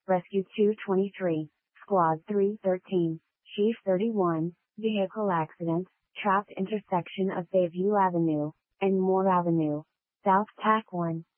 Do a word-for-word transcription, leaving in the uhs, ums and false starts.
Rescue two twenty-three, Squad three thirteen, Chief thirty-one, Vehicle Accident, Trapped Intersection of Bayview Avenue, and Moore Avenue, South Tack one.